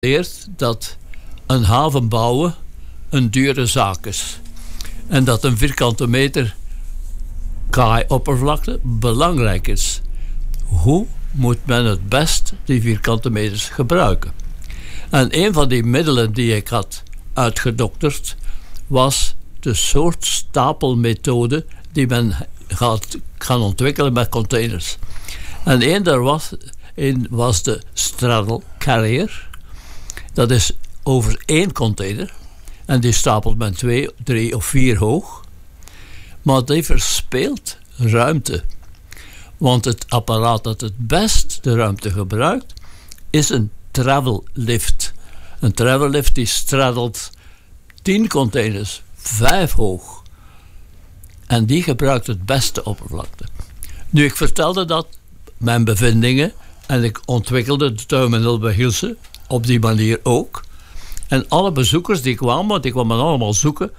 geleerd dat een haven bouwen een dure zaak is. En dat een vierkante meter kaaioppervlakte belangrijk is. Hoe moet men het best die vierkante meters gebruiken? En een van die middelen die ik had uitgedokterd was de soort stapelmethode die men gaat gaan ontwikkelen met containers. En één was de straddle carrier. Dat is over 1 container. En die stapelt men 2, 3 of 4 hoog. Maar die verspeelt ruimte. Want het apparaat dat het best de ruimte gebruikt, is een travel lift. Een travel lift die straddelt 10 containers, 5 hoog. En die gebruikt het beste oppervlakte. Nu, ik vertelde dat, mijn bevindingen, en ik ontwikkelde de terminal bij Hilse op die manier ook. En alle bezoekers die kwamen allemaal zoeken.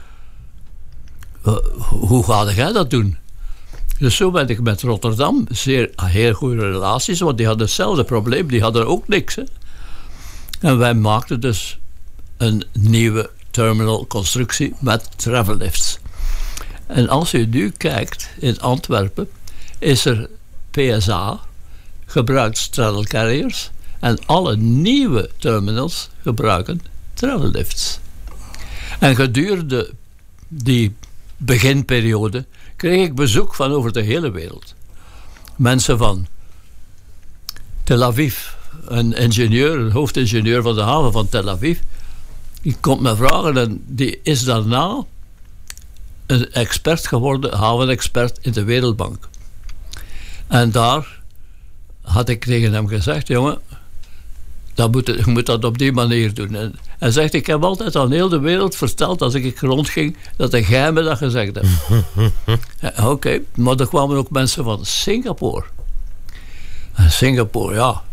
Hoe ga jij dat doen? Dus zo ben ik met Rotterdam heel goede relaties, want die hadden hetzelfde probleem, die hadden ook niks. Hè? En wij maakten dus een nieuwe terminalconstructie met travel lifts. En als u nu kijkt in Antwerpen, is er PSA, gebruikt straddle carriers, en alle nieuwe terminals gebruiken travel lifts. En gedurende die beginperiode kreeg ik bezoek van over de hele wereld. Mensen van Tel Aviv, een hoofdingenieur van de haven van Tel Aviv, die komt me vragen en die is daarna een expert geworden, havenexpert in de Wereldbank. En daar had ik tegen hem gezegd, jongen, je moet dat op die manier doen. En hij zegt, ik heb altijd aan heel de wereld verteld, als ik rondging, dat jij me dat gezegd hebt. Oké, maar er kwamen ook mensen van Singapore. En Singapore.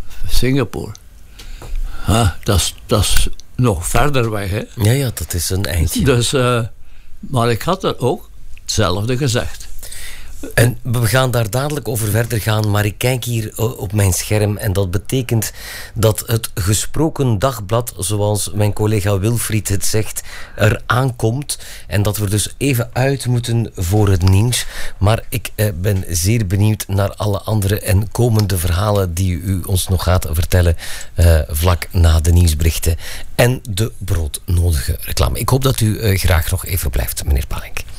Dat is nog verder weg, hè. Ja, dat is een eindje. Dus, maar ik had er ook hetzelfde gezegd. En we gaan daar dadelijk over verder gaan, maar ik kijk hier op mijn scherm en dat betekent dat het gesproken dagblad, zoals mijn collega Wilfried het zegt, er aankomt en dat we dus even uit moeten voor het nieuws. Maar ik ben zeer benieuwd naar alle andere en komende verhalen die u ons nog gaat vertellen vlak na de nieuwsberichten en de broodnodige reclame. Ik hoop dat u graag nog even blijft, meneer Palink.